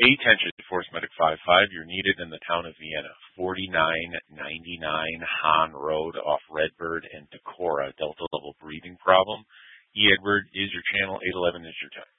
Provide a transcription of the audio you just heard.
Attention, Force Medic 55. You're needed in the town of Vienna, 4999 Hahn Road off Redbird and Decorah. Delta level breathing problem. E. Edward is your channel. 811 is your time.